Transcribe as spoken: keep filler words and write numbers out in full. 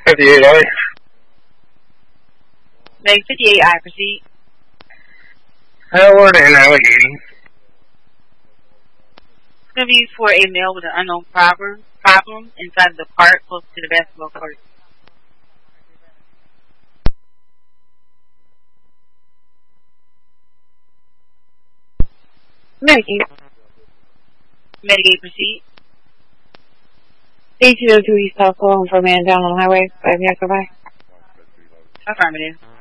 fifty-eight I. Meg fifty-eight I, proceed. Howard and Allegheny. It's going to be for a male with an unknown problem, problem inside of the park close to the basketball court. Medicaid. Medicaid, proceed. eighteen oh two East South Cologne for a man down on the highway, five yards by. Affirmative.